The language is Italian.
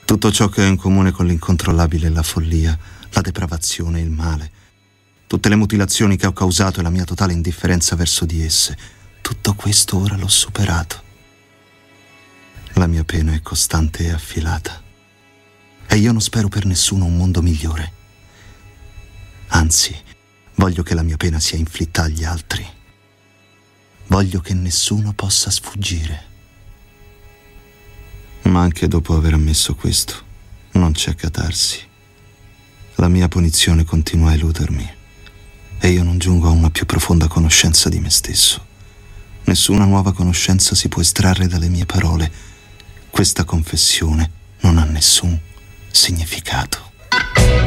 Tutto ciò che ho in comune con l'incontrollabile e la follia, la depravazione e il male, tutte le mutilazioni che ho causato e la mia totale indifferenza verso di esse, tutto questo ora l'ho superato. La mia pena è costante e affilata. E io non spero per nessuno un mondo migliore. Anzi, voglio che la mia pena sia inflitta agli altri. Voglio che nessuno possa sfuggire. Ma anche dopo aver ammesso questo, non c'è catarsi. La mia punizione continua a eludermi e io non giungo a una più profonda conoscenza di me stesso. Nessuna nuova conoscenza si può estrarre dalle mie parole. Questa confessione non ha nessun significato.